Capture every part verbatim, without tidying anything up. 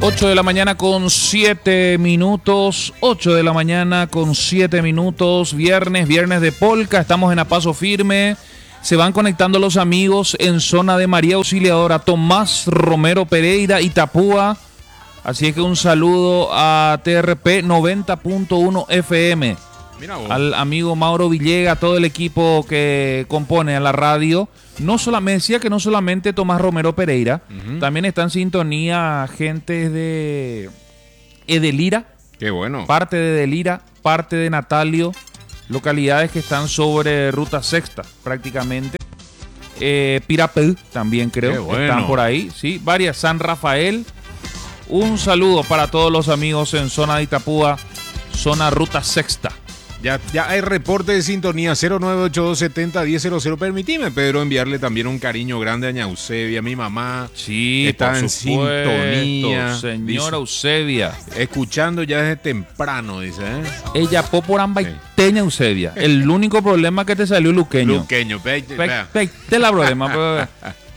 ocho de la mañana con siete minutos. ocho de la mañana con siete minutos. Viernes, viernes de polka. Estamos en A Paso Firme. Se van conectando los amigos en zona de María Auxiliadora. Tomás Romero Pereira, Itapúa. Así es que un saludo a T R P noventa punto uno F M. Mira vos. Al amigo Mauro Villega, todo el equipo que compone a la radio. No solamente, decía que no solamente Tomás Romero Pereira, uh-huh. También está en sintonía gente de Edelira. Qué bueno. Parte de Edelira, parte de Natalio, localidades que están sobre Ruta Sexta prácticamente. Eh, Pirapel también creo. Qué bueno. Están por ahí, sí. Varias, San Rafael. Un saludo para todos los amigos en zona de Itapúa, zona Ruta Sexta. Ya, ya hay reporte de sintonía cero nueve ocho dos setenta diez cero cero. Permitime, Pedro, enviarle también un cariño grande a ña Eusebia, mi mamá. Sí, está por en supuesto, sintonía. Señora Eusebia. Escuchando ya desde temprano, dice. ¿eh? Ella poporamba y teña Eusebia. El único problema que te salió luqueño. Luqueño, pe, pe, pe, pe, te la problema, pero...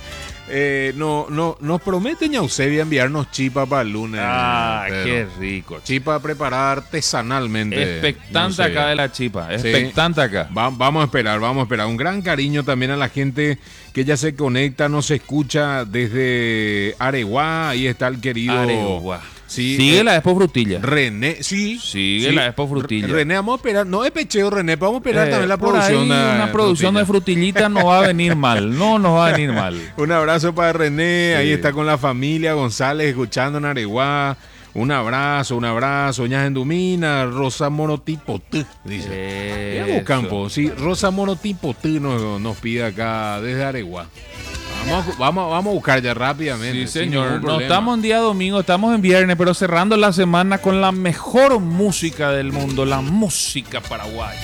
Eh, no, no, nos promete ña Eusebia enviarnos chipa para el lunes. Ah, Pedro. Qué rico. Chipa preparada artesanalmente. Expectante acá de la chipa. Expectante sí. acá. Va, vamos a esperar, vamos a esperar. Un gran cariño también a la gente que ya se conecta, nos escucha desde Areguá. Ahí está el querido. Areguá. Sí, Sigue eh, la Expo Frutilla. René, sí. Sigue sí. la Expo Frutilla. René, vamos a esperar. No es pecheo, René, vamos a esperar eh, también la producción. Ahí, de una producción frutilla. de frutillita no va a venir mal. No nos va a venir mal. Un abrazo para René. Sí. Ahí está con la familia González escuchando en Areguá. Un abrazo, un abrazo. Ñas Endumina, Rosa Monotipo T, dice. Eso. Campo, sí, Rosa Monotipo T nos, nos pide acá desde Areguá. Vamos, vamos, vamos a buscar ya rápidamente. Sí, señor. No estamos en día domingo, estamos en viernes, pero cerrando la semana con la mejor música del mundo, la música paraguaya.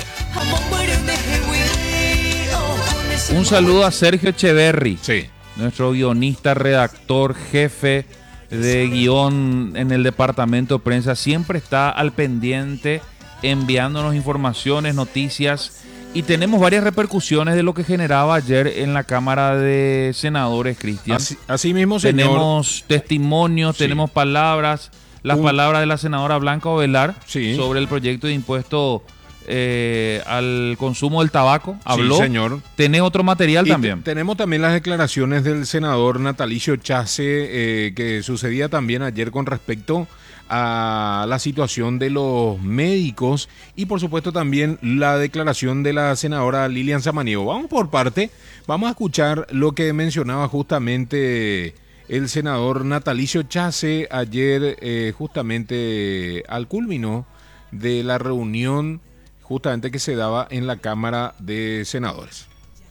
Un saludo a Sergio Echeverry, sí. Nuestro guionista, redactor, jefe de guión en el departamento de prensa. Siempre está al pendiente, enviándonos informaciones, noticias. Y tenemos varias repercusiones de lo que generaba ayer en la Cámara de Senadores, Cristian. Así, así mismo, señor. Tenemos testimonios, sí. Tenemos palabras, las Un... palabras de la senadora Blanca Ovelar, sí. Sobre el proyecto de impuesto eh, al consumo del tabaco. Habló. Sí, señor. ¿Tenés otro material y también? T- tenemos también las declaraciones del senador Natalicio Chase, eh, que sucedía también ayer con respecto a la situación de los médicos y por supuesto también la declaración de la senadora Lilian Samaniego. Vamos por parte, vamos a escuchar lo que mencionaba justamente el senador Natalicio Chase ayer, eh, justamente al culmino de la reunión justamente que se daba en la Cámara de Senadores.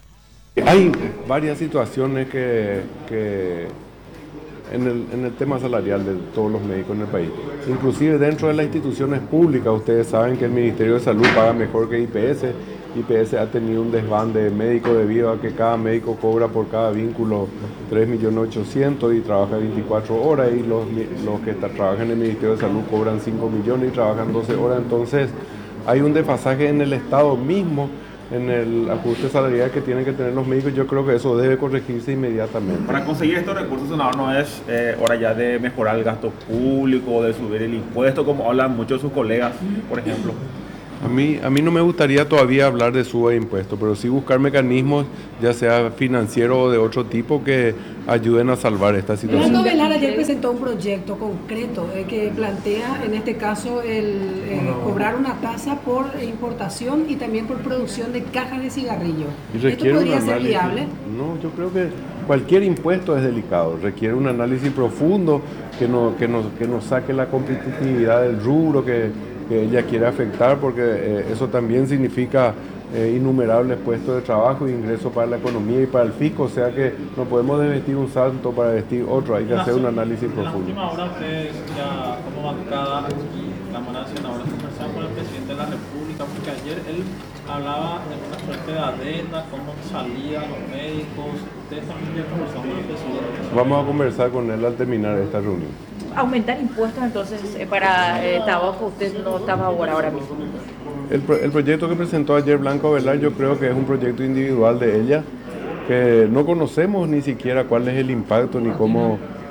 Hay varias situaciones que... que... En el, en el tema salarial de todos los médicos en el país. Inclusive dentro de las instituciones públicas, ustedes saben que el Ministerio de Salud paga mejor que I P S. I P S ha tenido un desbande médico debido a que cada médico cobra por cada vínculo tres millones ochocientos mil y trabaja veinticuatro horas, y los, los que está, trabajan en el Ministerio de Salud cobran cinco millones y trabajan doce horas. Entonces hay un desfasaje en el Estado mismo, en el ajuste salarial que tienen que tener los médicos. Yo creo que eso debe corregirse inmediatamente. Para conseguir estos recursos, senador, no es eh, hora ya de mejorar el gasto público, de subir el impuesto, como hablan muchos de sus colegas, por ejemplo. A mí, a mí no me gustaría todavía hablar de suba de impuestos, pero sí buscar mecanismos, ya sea financieros o de otro tipo, que ayuden a salvar esta situación. Blanca Ovelar ayer presentó un proyecto concreto eh, que plantea, en este caso, el eh, no. cobrar una tasa por importación y también por producción de cajas de cigarrillos. ¿Esto podría ser viable? No, yo creo que cualquier impuesto es delicado, requiere un análisis profundo que, no, que, nos, que nos saque la competitividad del rubro que, que ella quiere afectar, porque eh, eso también significa eh, innumerables puestos de trabajo e ingresos para la economía y para el fisco, o sea que no podemos desvestir un santo para vestir otro, hay que hacer un análisis profundo. En la última hora ustedes ya como bancada aquí, Cámara de Senadores, conversaron con el presidente de la República, porque ayer él hablaba de una suerte de adenda, cómo salían los médicos. Ustedes también ya conversaron con el presidente. Vamos a conversar con él al terminar esta reunión. Aumentar impuestos entonces eh, para eh, tabaco, usted no está a favor ahora mismo. El, pro, el proyecto que presentó ayer Blanca Ovelar, yo creo que es un proyecto individual de ella, que no conocemos ni siquiera cuál es el impacto ni cómo,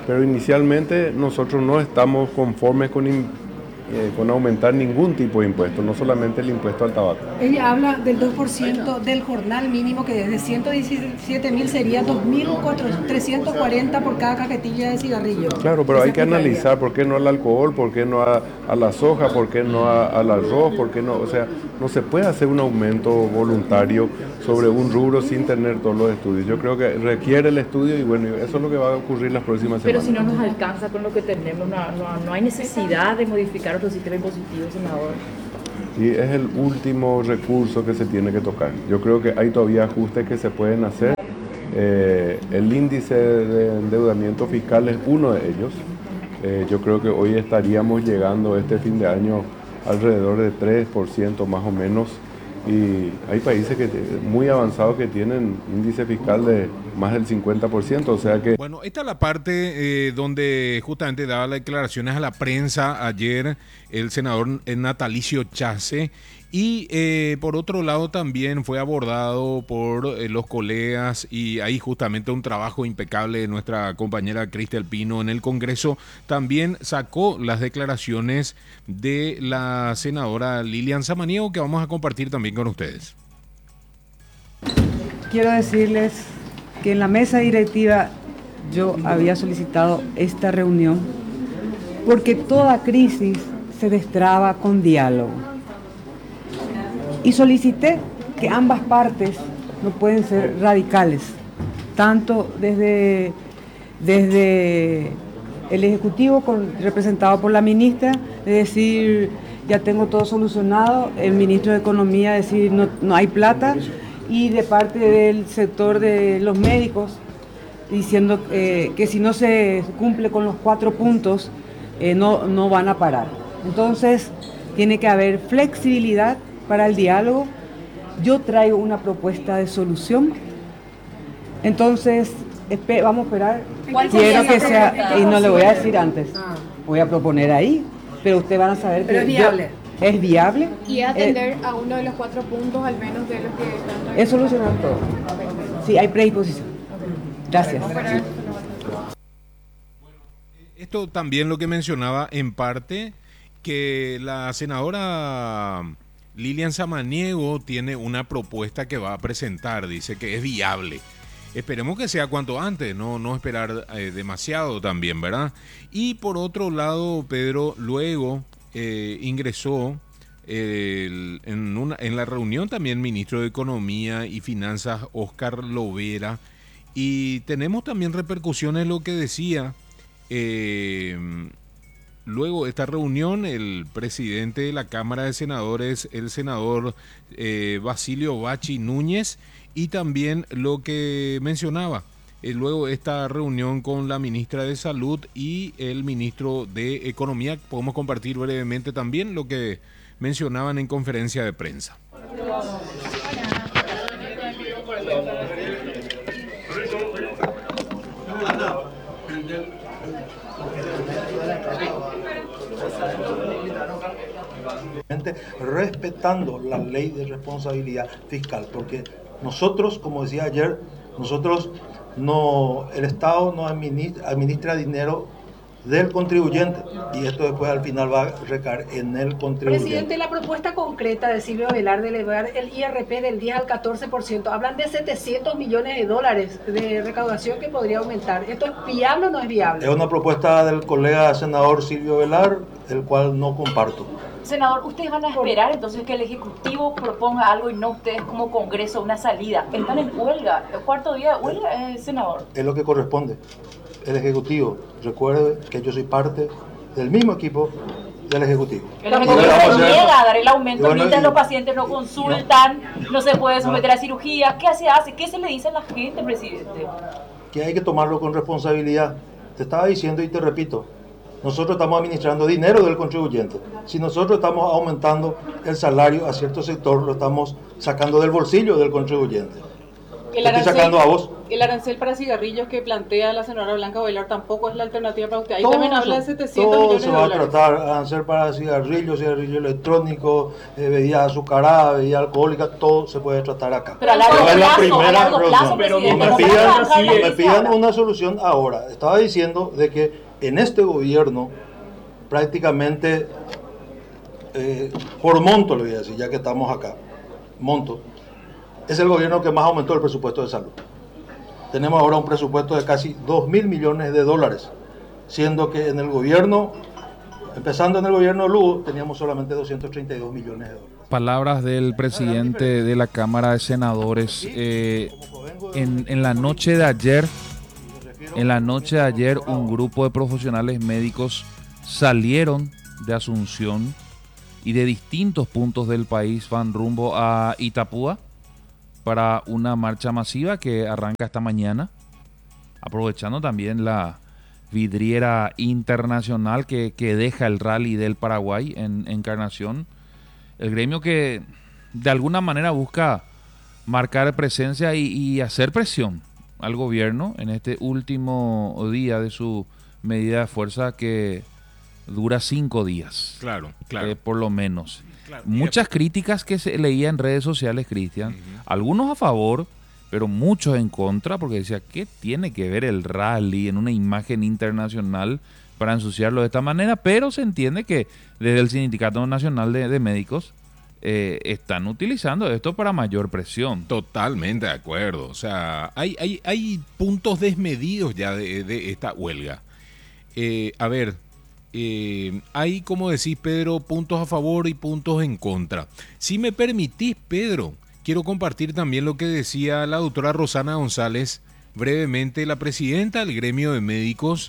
pero inicialmente nosotros no estamos conformes con, eh, con aumentar ningún tipo de impuesto, no solamente el impuesto al tabaco. Ella habla del dos por ciento del jornal mínimo, que desde ciento diecisiete mil sería dos mil trescientos cuarenta por cada cajetilla de cigarrillo. Claro, pero hay que analizar por qué no al alcohol, por qué no a, a la soja, por qué no a, al arroz, por qué no, o sea, no se puede hacer un aumento voluntario sobre un rubro sin tener todos los estudios. Yo creo que requiere el estudio y bueno, eso es lo que va a ocurrir las próximas Pero semanas. Pero si no nos alcanza con lo que tenemos, no, no, no hay necesidad de modificar nuestro sistema impositivo, senador. Sí, es el último recurso que se tiene que tocar. Yo creo que hay todavía ajustes que se pueden hacer. Eh, el índice de endeudamiento fiscal es uno de ellos. Eh, yo creo que hoy estaríamos llegando este fin de año alrededor de tres por ciento más o menos. Y hay países que muy avanzados que tienen índice fiscal de más del cincuenta por ciento, o sea que... Bueno, esta es la parte eh, donde justamente daba las declaraciones a la prensa ayer el senador Natalicio Chace. Y eh, por otro lado también fue abordado por eh, los colegas y ahí justamente un trabajo impecable de nuestra compañera Cristel Pino en el Congreso. También sacó las declaraciones de la senadora Lilian Samaniego que vamos a compartir también con ustedes. Quiero decirles que en la mesa directiva yo había solicitado esta reunión porque toda crisis se destraba con diálogo. Y solicité que ambas partes no pueden ser radicales, tanto desde, desde el Ejecutivo con, representado por la ministra, de decir ya tengo todo solucionado, el ministro de Economía decir no, no hay plata, y de parte del sector de los médicos diciendo eh, que si no se cumple con los cuatro puntos eh, no, no van a parar. Entonces tiene que haber flexibilidad para el diálogo. Yo traigo una propuesta de solución, entonces vamos a esperar. Quiero que sea, y no le voy a decir antes, voy a proponer ahí, pero ustedes van a saber pero que es viable. Yo, es viable. Y atender eh, a uno de los cuatro puntos al menos de los que están. Es solucionar todo. Sí, hay predisposición. Gracias. Esto también lo que mencionaba en parte, que la senadora Lilian Samaniego tiene una propuesta que va a presentar, dice que es viable. Esperemos que sea cuanto antes, no, no esperar eh, demasiado también, ¿verdad? Y por otro lado, Pedro, luego eh, ingresó eh, el, en, una, en la reunión también ministro de Economía y Finanzas, Óscar Lovera, y tenemos también repercusiones en lo que decía... Eh, Luego de esta reunión, el presidente de la Cámara de Senadores, el senador eh, Basilio Bachi Núñez, y también lo que mencionaba, eh, luego de esta reunión con la ministra de Salud y el ministro de Economía, podemos compartir brevemente también lo que mencionaban en conferencia de prensa. Respetando la ley de responsabilidad fiscal, porque nosotros, como decía ayer, nosotros no, el Estado no administra, administra dinero del contribuyente y esto después al final va a recaer en el contribuyente. Presidente, la propuesta concreta de Silvio Velar de elevar el I R P del diez al catorce por ciento, hablan de setecientos millones de dólares de recaudación que podría aumentar. ¿Esto es viable o no es viable? Es una propuesta del colega senador Silvio Velar, el cual no comparto. Senador, ¿ustedes van a esperar entonces que el Ejecutivo proponga algo y no ustedes como Congreso una salida? Están en huelga, el cuarto día de huelga, eh, senador. Es lo que corresponde. El Ejecutivo, recuerde que yo soy parte del mismo equipo del Ejecutivo. El Ejecutivo se niega a dar el aumento bueno, mientras y, los pacientes no consultan, no, no se puede someter no. a cirugía. ¿Qué se hace? ¿Qué se le dice a la gente, presidente? Que hay que tomarlo con responsabilidad. Te estaba diciendo y te repito, nosotros estamos administrando dinero del contribuyente. Si nosotros estamos aumentando el salario a cierto sector, lo estamos sacando del bolsillo del contribuyente. Te estoy sacando a vos. el arancel para cigarrillos que plantea la senadora Blanca Bailar tampoco es la alternativa para usted. Ahí todo también eso, habla de setecientos todo millones se de va dólares. a tratar, arancel para cigarrillos, cigarrillos electrónicos, eh, bebidas azucaradas, bebidas alcohólicas, todo se puede tratar acá. Pero a largo es la plazo, primera a largo plazo, reunión. presidente, no me ¿cómo pidan, van a trabajar la no me crisis pidan ahora? una solución ahora. Estaba diciendo de que en este gobierno prácticamente eh, por monto, le voy a decir, ya que estamos acá, monto, es el gobierno que más aumentó el presupuesto de salud. Tenemos ahora un presupuesto de casi dos mil millones de dólares, siendo que en el gobierno, empezando en el gobierno de Lugo, teníamos solamente doscientos treinta y dos millones de dólares. Palabras del presidente de la Cámara de Senadores. Eh, en, en la noche de ayer, en la noche de ayer, un grupo de profesionales médicos salieron de Asunción y de distintos puntos del país van rumbo a Itapúa para una marcha masiva que arranca esta mañana, aprovechando también la vidriera internacional que, que deja el Rally del Paraguay en Encarnación. El gremio que de alguna manera busca marcar presencia y, y hacer presión al gobierno en este último día de su medida de fuerza que dura cinco días. Claro, claro. Eh, por lo menos. Claro. Muchas críticas que se leía en redes sociales, Cristian. Uh-huh. Algunos a favor, pero muchos en contra, porque decía, ¿qué tiene que ver el rally en una imagen internacional para ensuciarlo de esta manera? Pero se entiende que desde el Sindicato Nacional de, de Médicos eh, están utilizando esto para mayor presión. Totalmente de acuerdo. O sea, hay, hay, hay puntos desmedidos ya de, de esta huelga. Eh, a ver, eh, hay, como decís, Pedro, puntos a favor y puntos en contra. Si me permitís, Pedro, quiero compartir también lo que decía la doctora Rosana González, brevemente, la presidenta del gremio de médicos,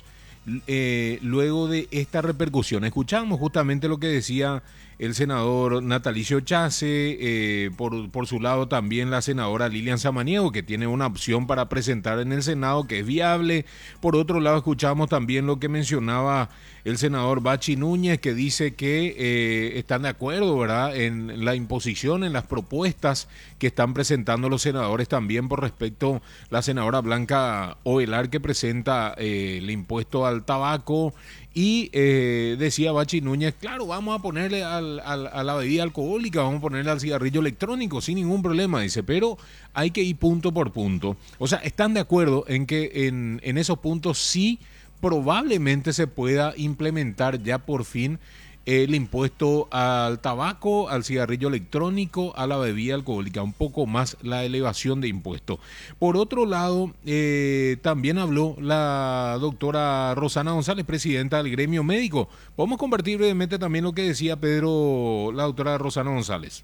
eh, luego de esta repercusión. Escuchamos justamente lo que decía el senador Natalicio Chase, eh, por, por su lado también la senadora Lilian Samaniego, que tiene una opción para presentar en el Senado que es viable. Por otro lado, escuchamos también lo que mencionaba el senador Bachi Núñez, que dice que eh, están de acuerdo, ¿verdad?, en la imposición, en las propuestas que están presentando los senadores también por respecto a la senadora Blanca Ovelar, que presenta eh, el impuesto al tabaco. Y eh, decía Bachi Núñez, claro, vamos a ponerle al, al, a la bebida alcohólica, vamos a ponerle al cigarrillo electrónico, sin ningún problema, dice, pero hay que ir punto por punto. O sea, están de acuerdo en que en, en esos puntos sí probablemente se pueda implementar ya por fin el impuesto al tabaco, al cigarrillo electrónico, a la bebida alcohólica, un poco más la elevación de impuestos. Por otro lado, eh, también habló la doctora Rosana González, presidenta del gremio médico. Podemos compartir brevemente también lo que decía Pedro, la doctora Rosana González.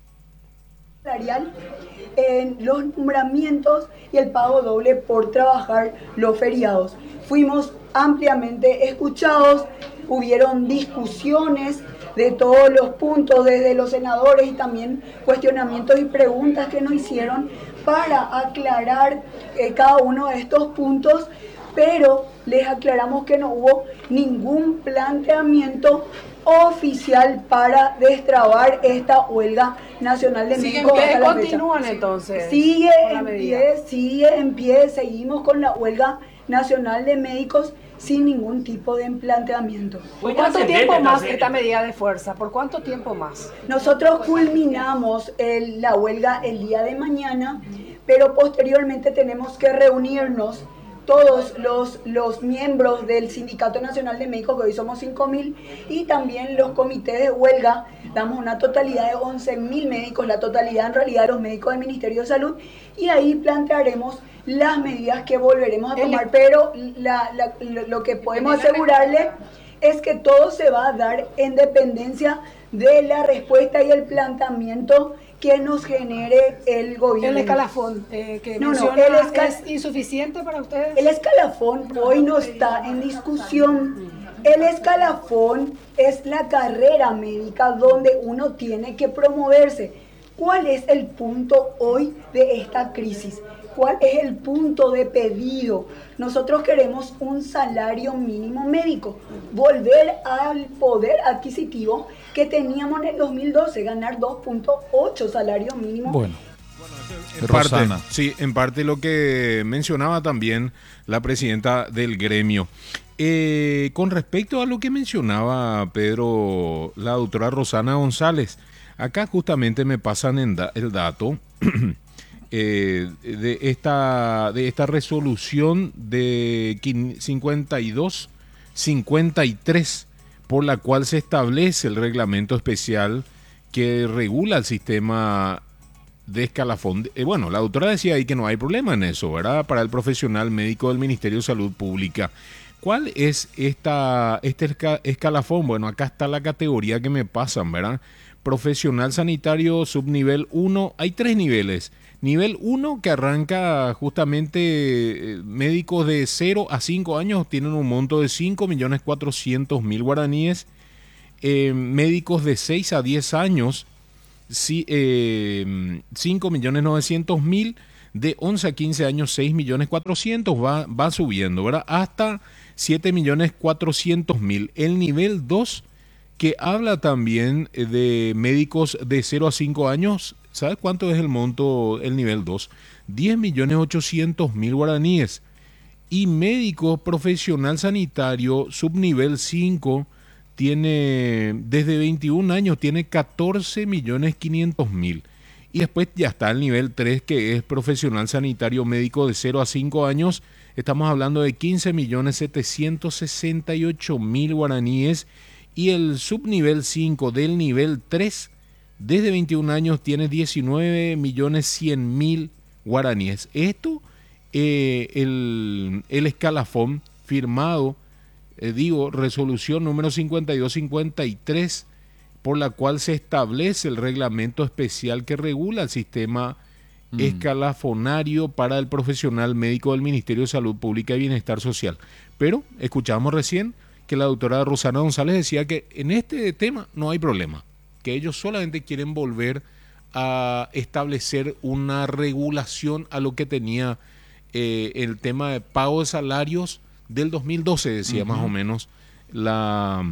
Salarial en los nombramientos y el pago doble por trabajar los feriados. Fuimos ampliamente escuchados, hubieron discusiones de todos los puntos desde los senadores y también cuestionamientos y preguntas que nos hicieron para aclarar eh, cada uno de estos puntos, pero les aclaramos que no hubo ningún planteamiento oficial para destrabar esta huelga nacional de médicos. ¿Continúan entonces? Sigue en pie, sigue en pie, seguimos con la huelga nacional de médicos sin ningún tipo de planteamiento. ¿Por cuánto tiempo más esta medida de fuerza? ¿Por cuánto tiempo más? Nosotros culminamos el, la huelga el día de mañana, pero posteriormente tenemos que reunirnos todos los, los miembros del Sindicato Nacional de Médicos, que hoy somos cinco mil, y también los comités de huelga. Damos una totalidad de once mil médicos, la totalidad en realidad de los médicos del Ministerio de Salud, y ahí plantearemos las medidas que volveremos a tomar, pero la, la, lo que podemos asegurarle es que todo se va a dar en dependencia de la respuesta y el planteamiento que nos genere el gobierno. El escalafón eh, que no, menciona, no, el escal... ¿es insuficiente para ustedes? El escalafón hoy no está en discusión. El escalafón es la carrera médica donde uno tiene que promoverse. ¿Cuál es el punto hoy de esta crisis? ¿Cuál es el punto de pedido? Nosotros queremos un salario mínimo médico, volver al poder adquisitivo que teníamos en el dos mil doce, ganar dos punto ocho salario mínimo. Bueno. En parte, sí, en parte lo que mencionaba también la presidenta del gremio. Eh, con respecto a lo que mencionaba Pedro, la doctora Rosana González, acá justamente me pasan en da, el dato eh, de, esta, de esta resolución de cincuenta y dos cincuenta y tres, por la cual se establece el reglamento especial que regula el sistema de escalafón. Eh, bueno, la doctora decía ahí que no hay problema en eso, ¿verdad? Para el profesional médico del Ministerio de Salud Pública. ¿Cuál es esta, este escalafón? Bueno, acá está la categoría que me pasan, ¿verdad? Profesional sanitario subnivel uno. Hay tres niveles. Nivel uno, que arranca justamente eh, médicos de cero a cinco años, tienen un monto de cinco millones cuatrocientos mil guaraníes. Eh, médicos de seis a diez años, sí, eh, cinco millones novecientos mil. De once a quince años, seis millones cuatrocientos, va, va subiendo, ¿verdad? Hasta siete millones cuatrocientos mil. El nivel dos, que habla también de médicos de cero a cinco años, ¿sabes cuánto es el monto, el nivel dos? diez millones ochocientos mil guaraníes. Y médico profesional sanitario subnivel cinco, tiene desde veintiún años, tiene catorce millones quinientos mil. Y después ya está el nivel tres, que es profesional sanitario médico de cero a cinco años. Estamos hablando de quince millones setecientos sesenta y ocho mil guaraníes. Y el subnivel cinco del nivel tres, desde veintiún años, tiene diecinueve millones cien mil guaraníes. Esto, eh, el, el escalafón firmado, eh, digo, resolución número cincuenta y dos cincuenta y tres, por la cual se establece el reglamento especial que regula el sistema mm. escalafonario para el profesional médico del Ministerio de Salud Pública y Bienestar Social. Pero escuchamos recién que la doctora Rosana González decía que en este tema no hay problema, que ellos solamente quieren volver a establecer una regulación a lo que tenía eh, el tema de pago de salarios del dos mil doce, decía uh-huh. más o menos la,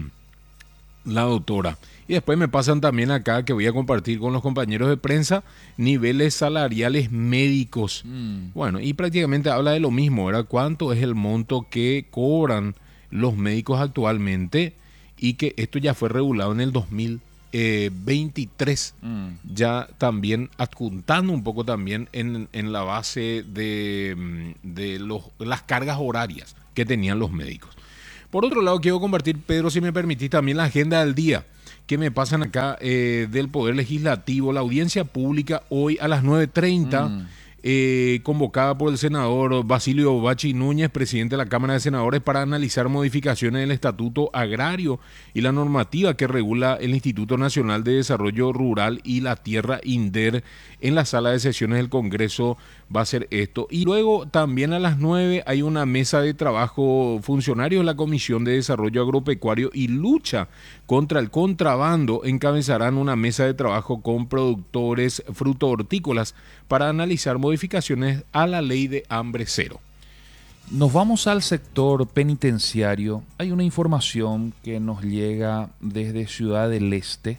la doctora. Y después me pasan también acá, que voy a compartir con los compañeros de prensa, niveles salariales médicos. Mm. Bueno, y prácticamente habla de lo mismo, ¿verdad? ¿Cuánto es el monto que cobran los médicos actualmente? Y que esto ya fue regulado en el dos mil veintitrés, mm. ya también adjuntando un poco también en, en la base de, de los, las cargas horarias que tenían los médicos. Por otro lado, quiero compartir, Pedro, si me permitís, también la agenda del día que me pasan acá eh, del Poder Legislativo. La audiencia pública hoy a las nueve treinta, mm. eh, convocada por el senador Basilio Bachi Núñez, presidente de la Cámara de Senadores, para analizar modificaciones del Estatuto Agrario y la normativa que regula el Instituto Nacional de Desarrollo Rural y la Tierra INDER. En la sala de sesiones del Congreso va a ser esto. Y luego también a las nueve hay una mesa de trabajo, funcionarios de la Comisión de Desarrollo Agropecuario y Lucha contra el Contrabando encabezarán una mesa de trabajo con productores fruto-hortícolas para analizar modificaciones a la ley de hambre cero. Nos vamos al sector penitenciario. Hay una información que nos llega desde Ciudad del Este.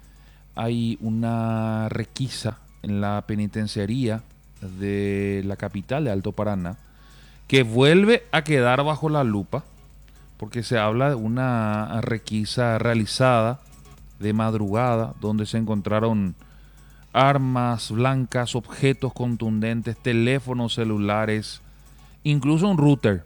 Hay una requisa en la penitenciaría de la capital de Alto Paraná que vuelve a quedar bajo la lupa, porque se habla de una requisa realizada de madrugada donde se encontraron armas blancas, objetos contundentes, teléfonos celulares, incluso un router,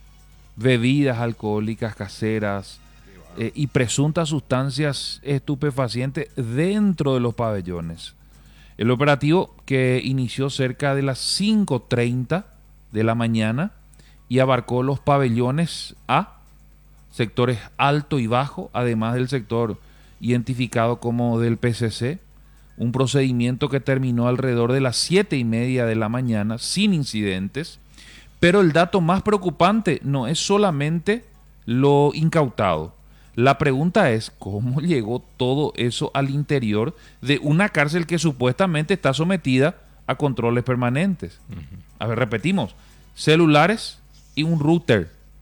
bebidas alcohólicas caseras eh, y presuntas sustancias estupefacientes dentro de los pabellones. El operativo, que inició cerca de las cinco treinta de la mañana y abarcó los pabellones A, sectores alto y bajo, además del sector identificado como del P C C, un procedimiento que terminó alrededor de las siete y media de la mañana sin incidentes. Pero el dato más preocupante no es solamente lo incautado. La pregunta es, ¿cómo llegó todo eso al interior de una cárcel que supuestamente está sometida a controles permanentes? Uh-huh. A ver, repetimos, celulares y un router.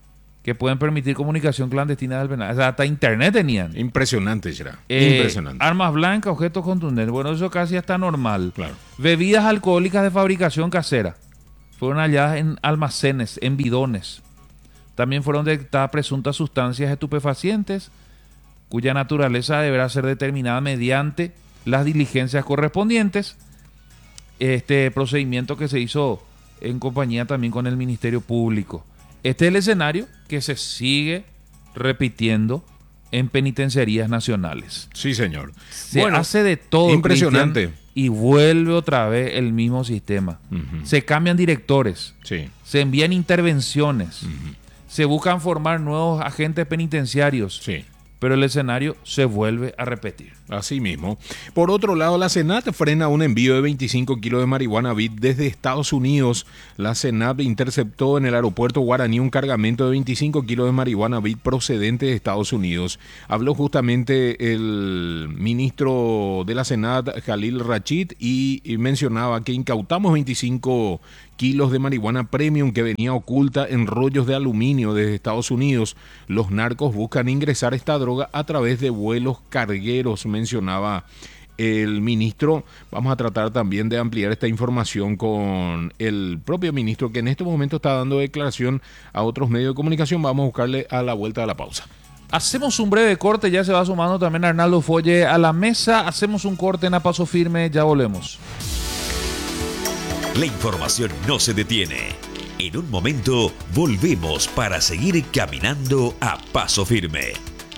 que pueden permitir comunicación clandestina del penal. O sea, hasta internet tenían. Impresionante, será. Eh, Impresionante. Armas blancas, objetos contundentes. Bueno, eso casi está normal. Claro. Bebidas alcohólicas de fabricación casera. Fueron halladas en almacenes, en bidones. También fueron detectadas presuntas sustancias estupefacientes, cuya naturaleza deberá ser determinada mediante las diligencias correspondientes. Este procedimiento que se hizo en compañía también con el Ministerio Público. Este es el escenario que se sigue repitiendo en penitenciarías nacionales. Sí, señor. Se bueno, hace de todo. Impresionante. Cristian, y vuelve otra vez el mismo sistema. Uh-huh. Se cambian directores. Sí. Se envían intervenciones. Uh-huh. Se buscan formar nuevos agentes penitenciarios. Sí. Pero el escenario se vuelve a repetir. Así mismo. Por otro lado, la SENAT frena un envío de veinticinco kilos de marihuana bit desde Estados Unidos. La SENAT interceptó en el aeropuerto Guaraní un cargamento de veinticinco kilos de marihuana bit procedente de Estados Unidos. Habló justamente el ministro de la SENAT, Jalil Rachid, y, y mencionaba que incautamos veinticinco kilos de marihuana premium que venía oculta en rollos de aluminio desde Estados Unidos. Los narcos buscan ingresar esta droga a través de vuelos cargueros, mencionaba el ministro. Vamos a tratar también de ampliar esta información con el propio ministro, que en este momento está dando declaración a otros medios de comunicación. Vamos a buscarle a la vuelta de la pausa. Hacemos un breve corte, ya se va sumando también Arnaldo Folle a la mesa. Hacemos un corte en A Paso Firme, ya volvemos. La información no se detiene. En un momento volvemos para seguir caminando a paso firme.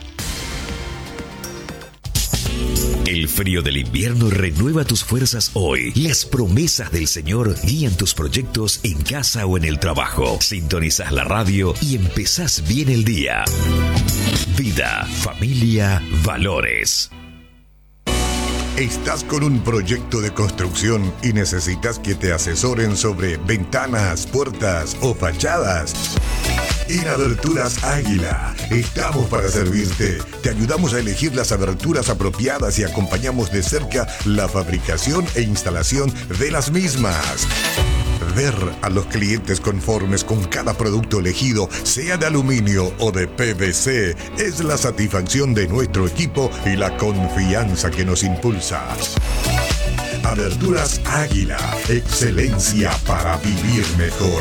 El frío del invierno renueva tus fuerzas hoy. Las promesas del Señor guían tus proyectos en casa o en el trabajo. Sintonizas la radio y empezás bien el día. Vida, familia, valores. ¿Estás con un proyecto de construcción y necesitas que te asesoren sobre ventanas, puertas o fachadas? En Aberturas Águila estamos para servirte. Te ayudamos a elegir las aberturas apropiadas y acompañamos de cerca la fabricación e instalación de las mismas. Ver a los clientes conformes con cada producto elegido, sea de aluminio o de P V C, es la satisfacción de nuestro equipo y la confianza que nos impulsa. Aberturas Águila, excelencia para vivir mejor.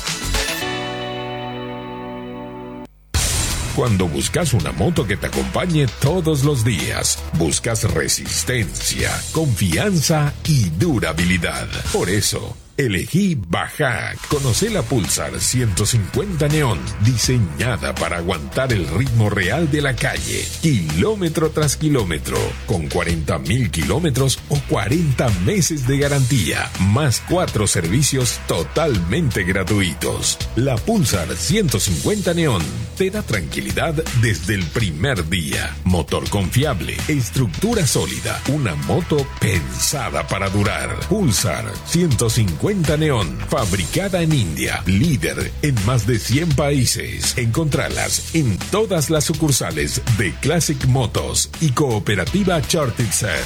Cuando buscas una moto que te acompañe todos los días, buscas resistencia, confianza y durabilidad. Por eso, elegí Bajac. Conoce la Pulsar ciento cincuenta Neon, diseñada para aguantar el ritmo real de la calle, kilómetro tras kilómetro, con cuarenta mil kilómetros o cuarenta meses de garantía, más cuatro servicios totalmente gratuitos. La Pulsar ciento cincuenta Neon te da tranquilidad desde el primer día. Motor confiable, estructura sólida, una moto pensada para durar. Pulsar ciento cincuenta Neon, fabricada en India, líder en más de cien países. Encontralas en todas las sucursales de Classic Motos y Cooperativa Chartitzer.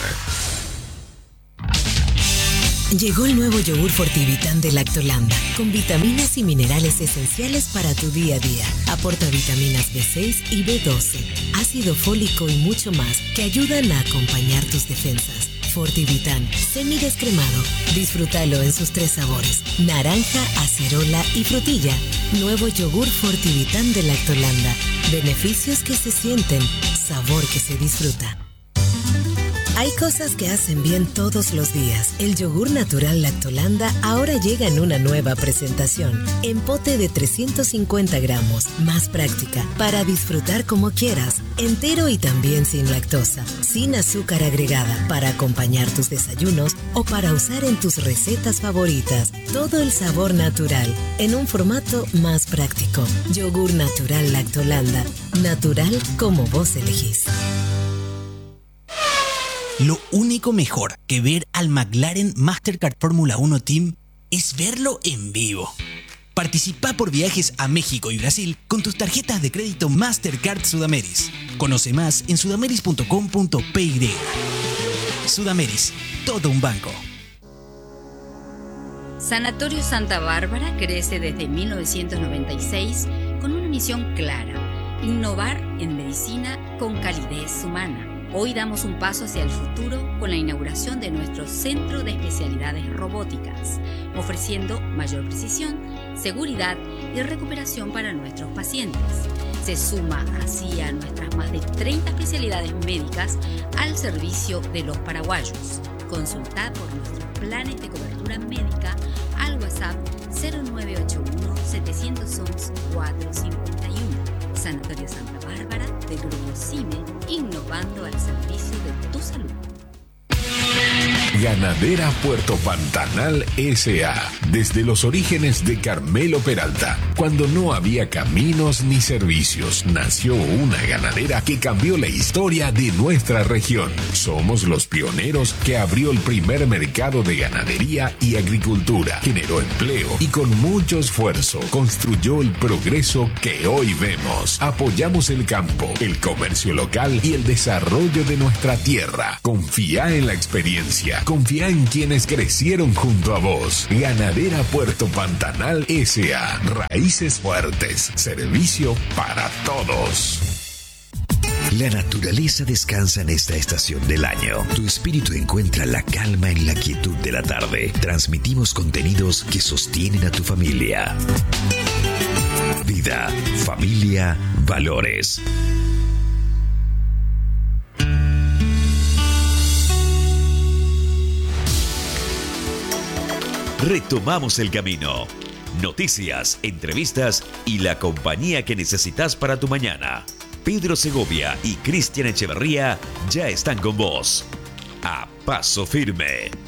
Llegó el nuevo yogur Fortivitán de Lactolanda, con vitaminas y minerales esenciales para tu día a día. Aporta vitaminas B seis y B doce, ácido fólico y mucho más que ayudan a acompañar tus defensas. Fortivitán, semidescremado. Disfrútalo en sus tres sabores: naranja, acerola y frutilla. Nuevo yogur Fortivitán de Lactolanda. Beneficios que se sienten, sabor que se disfruta. Hay cosas que hacen bien todos los días. El yogur natural Lactolanda ahora llega en una nueva presentación. En pote de trescientos cincuenta gramos. Más práctica, para disfrutar como quieras. Entero y también sin lactosa. Sin azúcar agregada, para acompañar tus desayunos o para usar en tus recetas favoritas. Todo el sabor natural, en un formato más práctico. Yogur natural Lactolanda. Natural como vos elegís. Lo único mejor que ver al McLaren Mastercard Fórmula uno Team es verlo en vivo. Participa por viajes a México y Brasil con tus tarjetas de crédito Mastercard Sudameris. Conoce más en sudameris punto com punto pe y. Sudameris, todo un banco. Sanatorio Santa Bárbara crece desde mil novecientos noventa y seis con una misión clara: innovar en medicina con calidez humana. Hoy damos un paso hacia el futuro con la inauguración de nuestro Centro de Especialidades Robóticas, ofreciendo mayor precisión, seguridad y recuperación para nuestros pacientes. Se suma así a nuestras más de treinta especialidades médicas al servicio de los paraguayos. Consulta por nuestros planes de cobertura médica al WhatsApp cero nueve ocho uno, siete uno uno, cuatro cinco uno. Sanatorio Santa Bárbara de Grupo CIME, innovando al servicio de tu salud. Ganadera Puerto Pantanal S A Desde los orígenes de Carmelo Peralta, cuando no había caminos ni servicios, nació una ganadera que cambió la historia de nuestra región. Somos los pioneros que abrió el primer mercado de ganadería y agricultura, generó empleo y con mucho esfuerzo construyó el progreso que hoy vemos. Apoyamos el campo, el comercio local y el desarrollo de nuestra tierra. Confía en la experiencia. Confía en quienes crecieron junto a vos. Ganadera Puerto Pantanal S A Raíces fuertes. Servicio para todos. La naturaleza descansa en esta estación del año. Tu espíritu encuentra la calma en la quietud de la tarde. Transmitimos contenidos que sostienen a tu familia. Vida, familia, valores. Retomamos el camino. Noticias, entrevistas y la compañía que necesitas para tu mañana. Pedro Segovia y Cristian Echeverría ya están con vos. A paso firme.